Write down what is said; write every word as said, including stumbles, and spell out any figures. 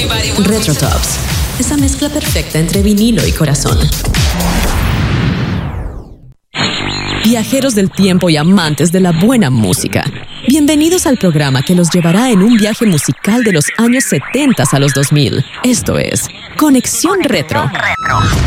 Retro Tops, esa mezcla perfecta entre vinilo y corazón. Viajeros del tiempo y amantes de la buena música, bienvenidos al programa que los llevará en un viaje musical de los años setenta a los dos mil. Esto es Conexión Retro.